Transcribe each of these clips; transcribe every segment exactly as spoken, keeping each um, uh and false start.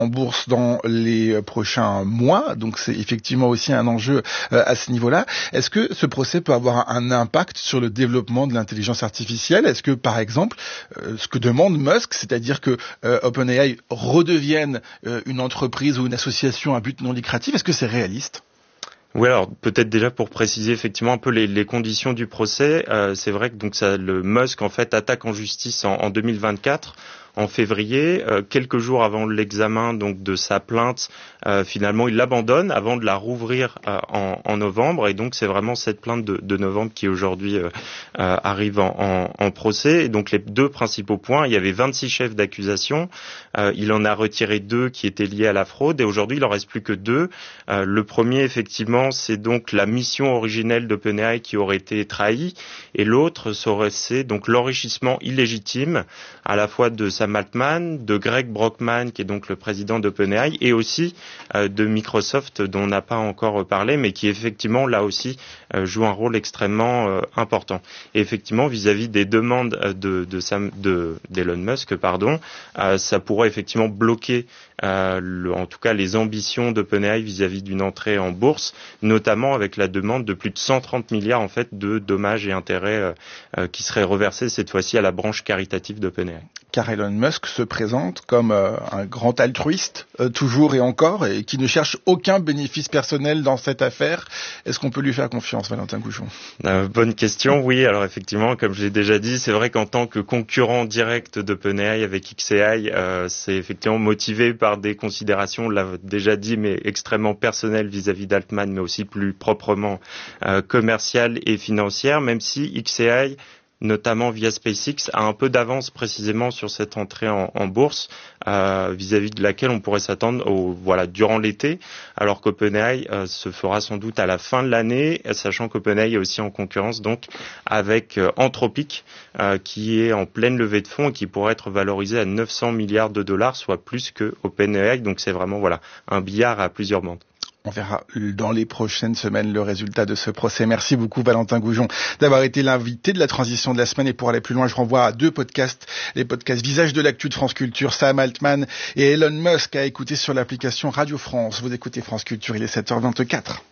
en bourse dans les prochains mois, donc c'est effectivement aussi un enjeu euh, à ce niveau-là. Est-ce que ce procès peut avoir un, un impact sur le développement de l'intelligence artificielle? Est-ce que, par exemple, euh, ce que demande Musk, c'est-à-dire que euh, OpenAI redevienne euh, une entreprise ou une association à but non lucratif, est-ce que c'est réaliste? Oui, alors peut-être déjà pour préciser effectivement un peu les, les conditions du procès, euh, c'est vrai que donc ça, le Musk en fait attaque en justice en, en deux mille vingt-quatre. En février, euh, quelques jours avant l'examen donc de sa plainte, euh, finalement il l'abandonne avant de la rouvrir euh, en, en novembre, et donc c'est vraiment cette plainte de, de novembre qui aujourd'hui euh, euh, arrive en, en, en procès. Et donc les deux principaux points, il y avait vingt-six chefs d'accusation, euh, il en a retiré deux qui étaient liés à la fraude, et aujourd'hui il en reste plus que deux. Euh, le premier effectivement c'est donc la mission originelle d'OpenAI qui aurait été trahie, et l'autre serait c'est donc l'enrichissement illégitime à la fois de Sam Altman, de Greg Brockman, qui est donc le président d'OpenAI, et aussi euh, de Microsoft, dont on n'a pas encore parlé, mais qui effectivement, là aussi, euh, joue un rôle extrêmement euh, important. Et effectivement, vis-à-vis des demandes de, de Sam, de, d'Elon Musk, pardon, euh, ça pourrait effectivement bloquer Euh, le, en tout cas les ambitions d'OpenAI vis-à-vis d'une entrée en bourse, notamment avec la demande de plus de cent trente milliards en fait de dommages et intérêts euh, euh, qui seraient reversés cette fois-ci à la branche caritative d'OpenAI. Car Elon Musk se présente comme euh, un grand altruiste, euh, toujours et encore, et qui ne cherche aucun bénéfice personnel dans cette affaire. Est-ce qu'on peut lui faire confiance, Valentin Goujon? euh, Bonne question, oui. Alors effectivement, comme je l'ai déjà dit, c'est vrai qu'en tant que concurrent direct d'OpenAI avec X A I, euh, c'est effectivement motivé par des considérations, on l'a déjà dit, mais extrêmement personnelles vis-à-vis d'Altman, mais aussi plus proprement euh, commerciales et financières, même si X A I, notamment via SpaceX, a un peu d'avance précisément sur cette entrée en, en bourse, euh, vis-à-vis de laquelle on pourrait s'attendre au, voilà, durant l'été, alors qu'OpenAI euh, se fera sans doute à la fin de l'année, sachant qu'OpenAI est aussi en concurrence donc avec euh, Anthropic, euh, qui est en pleine levée de fonds et qui pourrait être valorisé à neuf cents milliards de dollars, soit plus que OpenAI. Donc c'est vraiment voilà un billard à plusieurs bandes. On verra dans les prochaines semaines le résultat de ce procès. Merci beaucoup Valentin Goujon d'avoir été l'invité de la transition de la semaine. Et pour aller plus loin, je renvoie à deux podcasts, les podcasts Visage de l'actu de France Culture, Sam Altman et Elon Musk, à écouter sur l'application Radio France. Vous écoutez France Culture, il est sept heures vingt-quatre.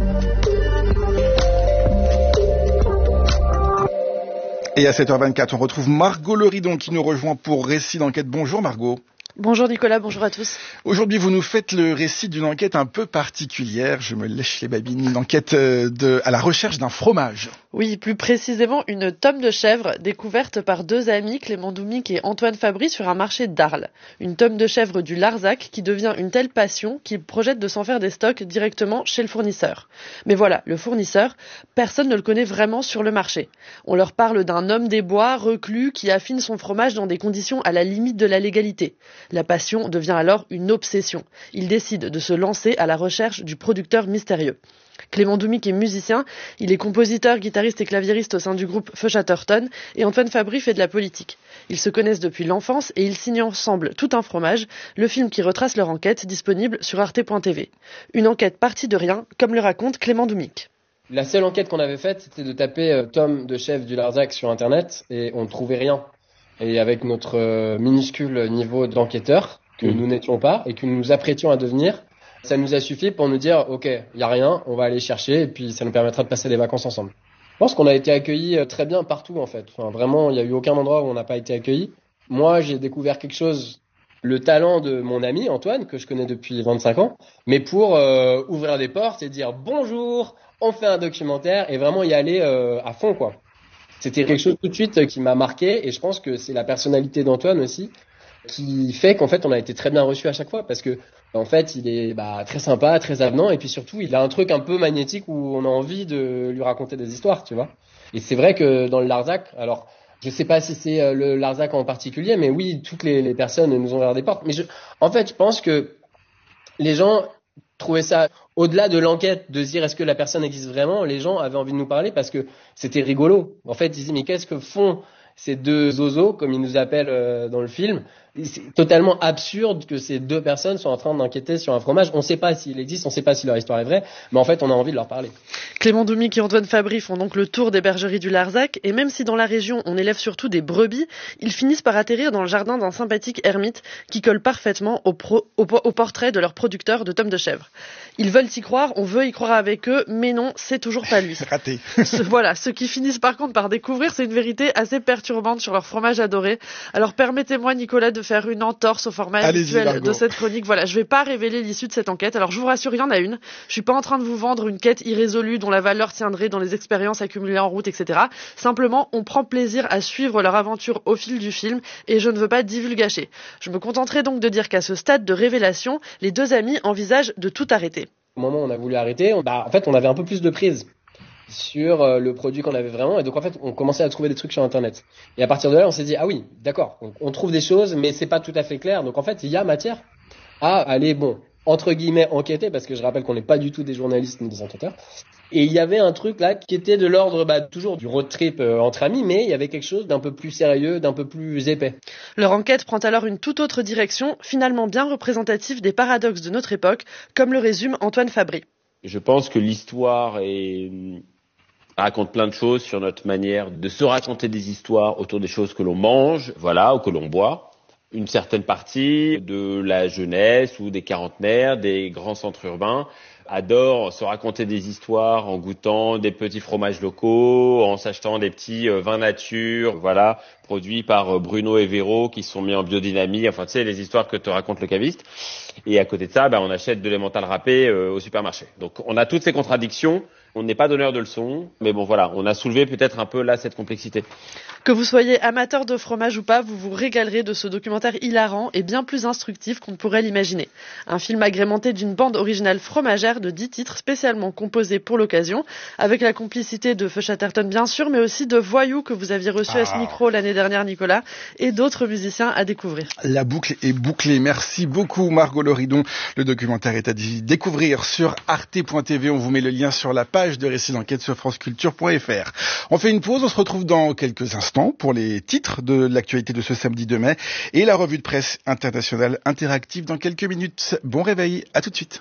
Et à sept heures vingt-quatre, on retrouve Margot Leridon qui nous rejoint pour Récit d'enquête. Bonjour Margot. Bonjour Nicolas, bonjour à tous. Aujourd'hui, vous nous faites le récit d'une enquête un peu particulière. Je me lèche les babines. Une enquête de, à la recherche d'un fromage. Oui, plus précisément une tome de chèvre découverte par deux amis, Clément Doumic et Antoine Fabry, sur un marché d'Arles. Une tome de chèvre du Larzac qui devient une telle passion qu'ils projettent de s'en faire des stocks directement chez le fournisseur. Mais voilà, le fournisseur, personne ne le connaît vraiment sur le marché. On leur parle d'un homme des bois, reclus, qui affine son fromage dans des conditions à la limite de la légalité. La passion devient alors une obsession. Il décide de se lancer à la recherche du producteur mystérieux. Clément Doumic est musicien, il est compositeur, guitariste et claviériste au sein du groupe Feu Chatterton, et Antoine Fabry fait de la politique. Ils se connaissent depuis l'enfance et ils signent ensemble Tout un fromage, le film qui retrace leur enquête, disponible sur arte point t v. Une enquête partie de rien, comme le raconte Clément Doumic. La seule enquête qu'on avait faite, c'était de taper euh, tome de chèvre du Larzac sur Internet, et on ne trouvait rien. Et avec notre euh, minuscule niveau d'enquêteur, que mmh. nous n'étions pas et que nous nous apprêtions à devenir, ça nous a suffi pour nous dire, ok, il n'y a rien, on va aller chercher et puis ça nous permettra de passer des vacances ensemble. Je pense qu'on a été accueillis très bien partout en fait. Enfin, vraiment, il n'y a eu aucun endroit où on n'a pas été accueillis. Moi, j'ai découvert quelque chose, le talent de mon ami Antoine, que je connais depuis vingt-cinq ans, mais pour euh, ouvrir des portes et dire bonjour, on fait un documentaire et vraiment y aller euh, à fond quoi. C'était quelque chose tout de suite qui m'a marqué et je pense que c'est la personnalité d'Antoine aussi qui fait qu'en fait on a été très bien reçus à chaque fois parce que en fait il est bah, très sympa, très avenant et puis surtout il a un truc un peu magnétique où on a envie de lui raconter des histoires, tu vois. Et c'est vrai que dans le Larzac, alors je sais pas si c'est le Larzac en particulier, mais oui, toutes les, les personnes nous ont ouvert des portes. Mais je, en fait, je pense que les gens trouvaient ça, au-delà de l'enquête, de se dire est-ce que la personne existe vraiment, les gens avaient envie de nous parler parce que c'était rigolo. En fait, ils disaient mais qu'est-ce que font ces deux zozos, comme ils nous appellent euh, dans le film, c'est totalement absurde que ces deux personnes soient en train d'enquêter sur un fromage. On ne sait pas s'il existe, on ne sait pas si leur histoire est vraie, mais en fait, on a envie de leur parler. Clément Doumic et Antoine Fabry font donc le tour des bergeries du Larzac, et même si dans la région, on élève surtout des brebis, ils finissent par atterrir dans le jardin d'un sympathique ermite qui colle parfaitement au, pro, au, au portrait de leur producteur de tomes de chèvre. Ils veulent y croire, on veut y croire avec eux, mais non, c'est toujours pas lui. Raté. Ce, voilà, ceux qui finissent par contre par découvrir, c'est une vérité assez perturbante sur leur fromage adoré. Alors permettez-moi, Nicolas, de faire une entorse au format Allez-y, habituel Margot. de cette chronique. Voilà, je vais pas révéler l'issue de cette enquête. Alors je vous rassure, il y en a une. Je suis pas en train de vous vendre une quête irrésolue dont la valeur tiendrait dans les expériences accumulées en route, et cetera. Simplement, on prend plaisir à suivre leur aventure au fil du film et je ne veux pas divulgacher. Je me contenterai donc de dire qu'à ce stade de révélation, les deux amis envisagent de tout arrêter. Au moment où on a voulu arrêter, on, bah, en fait, on avait un peu plus de prise sur euh, le produit qu'on avait vraiment, et donc en fait, on commençait à trouver des trucs sur Internet. Et à partir de là, on s'est dit, ah oui, d'accord, on, on trouve des choses, mais c'est pas tout à fait clair. Donc en fait, il y a matière à aller, bon, entre guillemets, enquêter, parce que je rappelle qu'on n'est pas du tout des journalistes ni des enquêteurs. Et il y avait un truc là qui était de l'ordre, bah, toujours du road trip euh, entre amis, mais il y avait quelque chose d'un peu plus sérieux, d'un peu plus épais. Leur enquête prend alors une toute autre direction, finalement bien représentative des paradoxes de notre époque, comme le résume Antoine Fabry. Je pense que l'histoire est... raconte plein de choses sur notre manière de se raconter des histoires autour des choses que l'on mange, voilà, ou que l'on boit. Une certaine partie de la jeunesse ou des quarantenaires, des grands centres urbains, adore se raconter des histoires en goûtant des petits fromages locaux, en s'achetant des petits vins nature, voilà, produits par Bruno et Véro qui sont mis en biodynamie, enfin tu sais, les histoires que te raconte le caviste. Et à côté de ça, ben, on achète de l'emmental râpé euh, au supermarché. Donc on a toutes ces contradictions, on n'est pas donneur de leçons, mais bon voilà, on a soulevé peut-être un peu là cette complexité. Que vous soyez amateur de fromage ou pas, vous vous régalerez de ce documentaire hilarant et bien plus instructif qu'on ne pourrait l'imaginer. Un film agrémenté d'une bande originale fromagère de dix titres spécialement composés pour l'occasion, avec la complicité de Feu Chatterton bien sûr, mais aussi de Voyou que vous aviez reçu ah. à ce micro l'année dernière, Nicolas, et d'autres musiciens à découvrir. La boucle est bouclée. Merci beaucoup Margot Loridon. Le documentaire est à découvrir sur arte point t v. On vous met le lien sur la page de Récits d'enquête sur franceculture point f r. On fait une pause, on se retrouve dans quelques instants pour les titres de l'actualité de ce samedi deux mai et la revue de presse internationale interactive dans quelques minutes. Bon réveil, à tout de suite.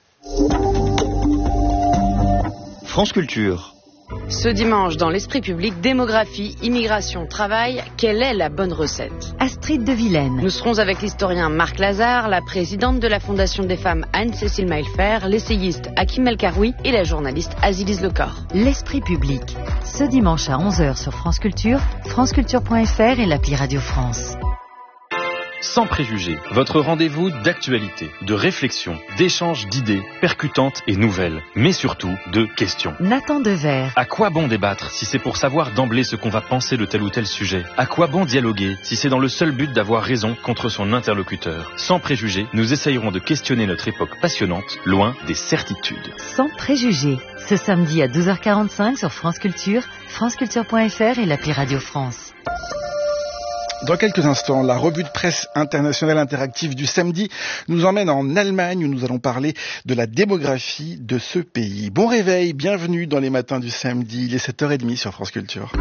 France Culture. Ce dimanche, dans l'esprit public, démographie, immigration, travail, quelle est la bonne recette ? Astrid de Vilaine. Nous serons avec l'historien Marc Lazare, la présidente de la Fondation des femmes Anne-Cécile Maillefer, l'essayiste Hakim El Karoui et la journaliste Azilis Lecor. L'esprit public. Ce dimanche à onze heures sur France Culture, franceculture point f r et l'appli Radio France. Sans préjugés, votre rendez-vous d'actualité, de réflexion, d'échange d'idées percutantes et nouvelles, mais surtout de questions. Nathan Dever. À quoi bon débattre si c'est pour savoir d'emblée ce qu'on va penser de tel ou tel sujet ? À quoi bon dialoguer si c'est dans le seul but d'avoir raison contre son interlocuteur ? Sans préjugés, nous essayerons de questionner notre époque passionnante, loin des certitudes. Sans préjugés, ce samedi à douze heures quarante-cinq sur France Culture, franceculture point f r et l'appli Radio France. Dans quelques instants, la revue de presse internationale interactive du samedi nous emmène en Allemagne où nous allons parler de la démographie de ce pays. Bon réveil, bienvenue dans les matins du samedi, il est sept heures trente sur France Culture.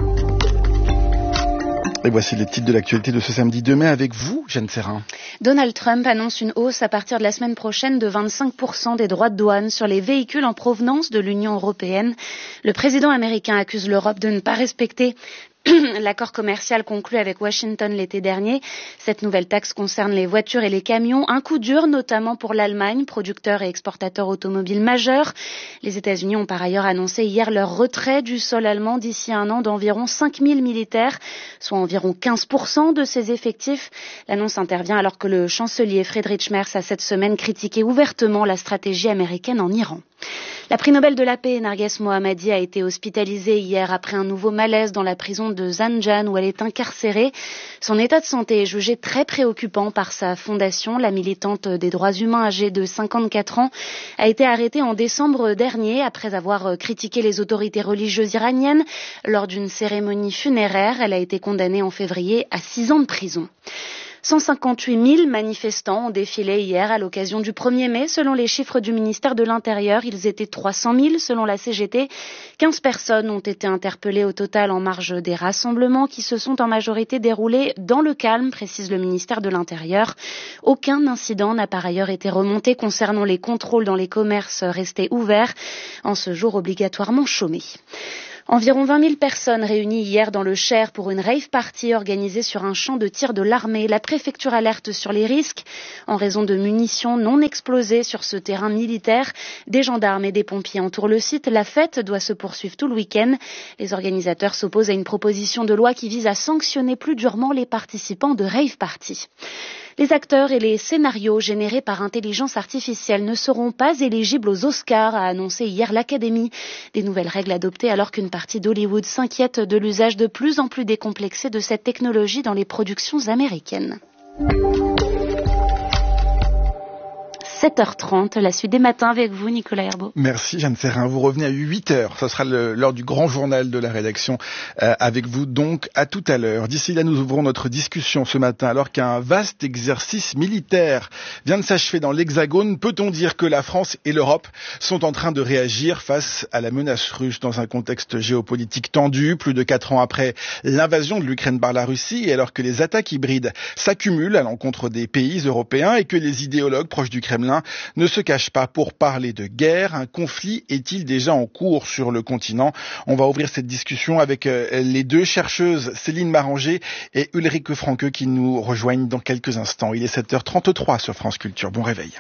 Et voici les titres de l'actualité de ce samedi deux mai avec vous, Jeanne Serrin. Donald Trump annonce une hausse à partir de la semaine prochaine de vingt-cinq pour cent des droits de douane sur les véhicules en provenance de l'Union européenne. Le président américain accuse l'Europe de ne pas respecter l'accord commercial conclu avec Washington l'été dernier. Cette nouvelle taxe concerne les voitures et les camions. Un coup dur, notamment pour l'Allemagne, producteur et exportateur automobile majeur. Les États-Unis ont par ailleurs annoncé hier leur retrait du sol allemand d'ici un an d'environ cinq mille militaires, soit environ quinze pour cent de ses effectifs. L'annonce intervient alors que le chancelier Friedrich Merz a cette semaine critiqué ouvertement la stratégie américaine en Iran. La prix Nobel de la paix, Narges Mohammadi, a été hospitalisée hier après un nouveau malaise dans la prison de Zanjan où elle est incarcérée. Son état de santé est jugé très préoccupant par sa fondation. La militante des droits humains âgée de cinquante-quatre ans a été arrêtée en décembre dernier après avoir critiqué les autorités religieuses iraniennes lors d'une cérémonie funéraire. Elle a été condamnée en février à six ans de prison. cent cinquante-huit mille manifestants ont défilé hier à l'occasion du premier mai. Selon les chiffres du ministère de l'Intérieur, ils étaient trois cent mille selon la C G T. quinze personnes ont été interpellées au total en marge des rassemblements qui se sont en majorité déroulés dans le calme, précise le ministère de l'Intérieur. Aucun incident n'a par ailleurs été remonté concernant les contrôles dans les commerces restés ouverts en ce jour obligatoirement chômé. Environ vingt mille personnes réunies hier dans le Cher pour une rave party organisée sur un champ de tir de l'armée. La préfecture alerte sur les risques en raison de munitions non explosées sur ce terrain militaire. Des gendarmes et des pompiers entourent le site. La fête doit se poursuivre tout le week-end. Les organisateurs s'opposent à une proposition de loi qui vise à sanctionner plus durement les participants de rave party. Les acteurs et les scénarios générés par intelligence artificielle ne seront pas éligibles aux Oscars, a annoncé hier l'Académie. Des nouvelles règles adoptées alors qu'une partie d'Hollywood s'inquiète de l'usage de plus en plus décomplexé de cette technologie dans les productions américaines. sept heures trente, la suite des matins avec vous, Nicolas Herbeau. Merci Jeanne Ferrin. Vous revenez à huit heures. Ce sera le, l'heure du grand journal de la rédaction euh, avec vous. Donc, à tout à l'heure. D'ici là, nous ouvrons notre discussion ce matin alors qu'un vaste exercice militaire vient de s'achever dans l'Hexagone. Peut-on dire que la France et l'Europe sont en train de réagir face à la menace russe dans un contexte géopolitique tendu, plus de quatre ans après l'invasion de l'Ukraine par la Russie, et alors que les attaques hybrides s'accumulent à l'encontre des pays européens et que les idéologues proches du Kremlin ne se cache pas pour parler de guerre. Un conflit est-il déjà en cours sur le continent? On va ouvrir cette discussion avec les deux chercheuses Céline Maranger et Ulrike Franke qui nous rejoignent dans quelques instants. Il est sept heures trente-trois sur France Culture. Bon réveil.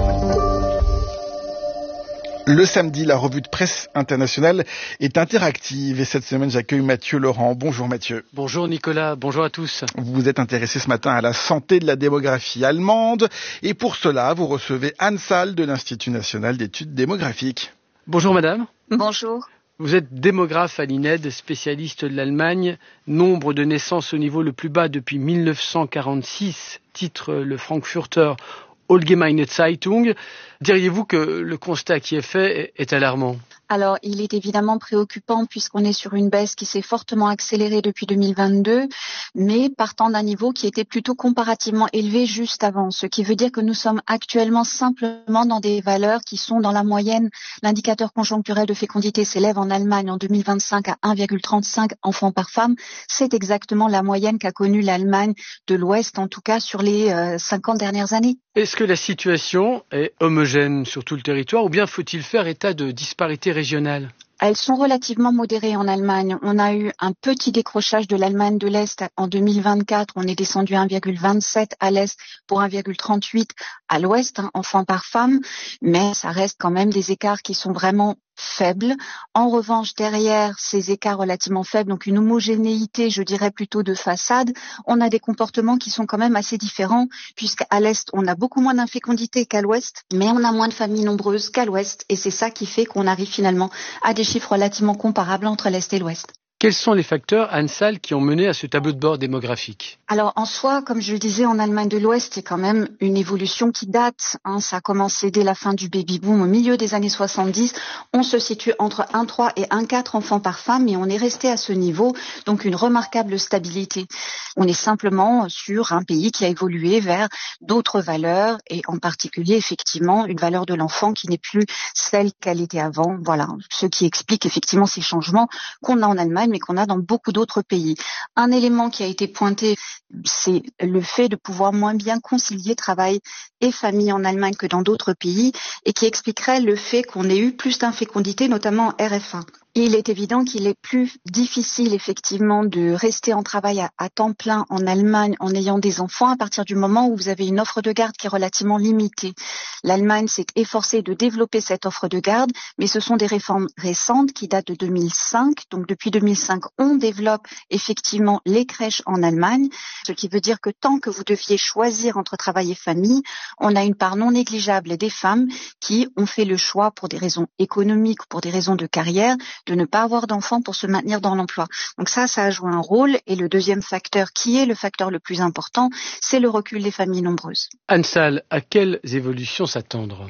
Le samedi, la revue de presse internationale est interactive et cette semaine, j'accueille Mathieu Laurent. Bonjour Mathieu. Bonjour Nicolas, bonjour à tous. Vous vous êtes intéressé ce matin à la santé de la démographie allemande et pour cela, vous recevez Anne Salle de l'Institut national d'études démographiques. Bonjour madame. Bonjour. Vous êtes démographe à l'I N E D, spécialiste de l'Allemagne. Nombre de naissances au niveau le plus bas depuis mille neuf cent quarante-six, titre le Frankfurter Allgemeine Zeitung. Diriez-vous que le constat qui est fait est alarmant ? Alors, il est évidemment préoccupant puisqu'on est sur une baisse qui s'est fortement accélérée depuis deux mille vingt-deux, mais partant d'un niveau qui était plutôt comparativement élevé juste avant. Ce qui veut dire que nous sommes actuellement simplement dans des valeurs qui sont dans la moyenne. L'indicateur conjoncturel de fécondité s'élève en Allemagne en deux mille vingt-cinq à un virgule trente-cinq enfants par femme. C'est exactement la moyenne qu'a connue l'Allemagne de l'Ouest, en tout cas sur les euh, cinquante dernières années. Est-ce que la situation est homogène sur tout le territoire ou bien faut-il faire état de disparité régionale ? Elles sont relativement modérées en Allemagne. On a eu un petit décrochage de l'Allemagne de l'Est en deux mille vingt-quatre. On est descendu à un virgule vingt-sept à l'Est pour un virgule trente-huit à l'Ouest, hein, enfants par femme. Mais ça reste quand même des écarts qui sont vraiment faibles. En revanche, derrière ces écarts relativement faibles, donc une homogénéité, je dirais plutôt de façade, on a des comportements qui sont quand même assez différents, puisqu'à l'Est, on a beaucoup moins d'infécondité qu'à l'Ouest, mais on a moins de familles nombreuses qu'à l'Ouest, et c'est ça qui fait qu'on arrive finalement à des chiffres relativement comparables entre l'Est et l'Ouest. Quels sont les facteurs, Anne Salle, qui ont mené à ce tableau de bord démographique ? Alors en soi, comme je le disais, en Allemagne de l'Ouest, c'est quand même une évolution qui date. Hein. Ça a commencé dès la fin du baby-boom au milieu des années soixante-dix. On se situe entre un virgule trois et un virgule quatre enfants par femme et on est resté à ce niveau, donc une remarquable stabilité. On est simplement sur un pays qui a évolué vers d'autres valeurs et en particulier effectivement une valeur de l'enfant qui n'est plus celle qu'elle était avant. Voilà, ce qui explique effectivement ces changements qu'on a en Allemagne mais qu'on a dans beaucoup d'autres pays. Un élément qui a été pointé, c'est le fait de pouvoir moins bien concilier travail et famille en Allemagne que dans d'autres pays et qui expliquerait le fait qu'on ait eu plus d'infécondité, notamment en R F un. Il est évident qu'il est plus difficile effectivement de rester en travail à, à temps plein en Allemagne en ayant des enfants à partir du moment où vous avez une offre de garde qui est relativement limitée. L'Allemagne s'est efforcée de développer cette offre de garde, mais ce sont des réformes récentes qui datent de deux mille cinq. Donc depuis deux mille cinq, on développe effectivement les crèches en Allemagne, ce qui veut dire que tant que vous deviez choisir entre travail et famille, on a une part non négligeable des femmes qui ont fait le choix pour des raisons économiques ou pour des raisons de carrière de ne pas avoir d'enfants pour se maintenir dans l'emploi. Donc ça, ça a joué un rôle. Et le deuxième facteur, qui est le facteur le plus important, c'est le recul des familles nombreuses. Anne Salle, à quelles évolutions s'attendre ?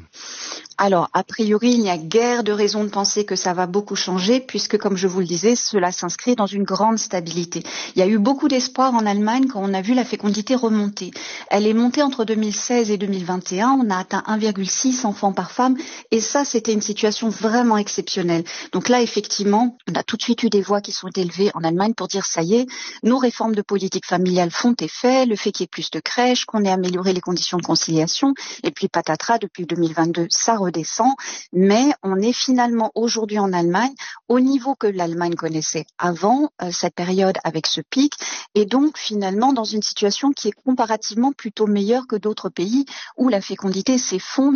Alors, a priori, il n'y a guère de raison de penser que ça va beaucoup changer, puisque, comme je vous le disais, cela s'inscrit dans une grande stabilité. Il y a eu beaucoup d'espoir en Allemagne quand on a vu la fécondité remonter. Elle est montée entre deux mille seize et deux mille vingt et un, on a atteint un virgule six enfants par femme, et ça, c'était une situation vraiment exceptionnelle. Donc là, effectivement, on a tout de suite eu des voix qui sont élevées en Allemagne pour dire, ça y est, nos réformes de politique familiale font effet, le fait qu'il y ait plus de crèches, qu'on ait amélioré les conditions de conciliation, et puis patatras, depuis deux mille vingt-deux, ça redescend, mais on est finalement aujourd'hui en Allemagne au niveau que l'Allemagne connaissait avant euh, cette période avec ce pic, et donc finalement dans une situation qui est comparativement plutôt meilleure que d'autres pays où la fécondité s'effondre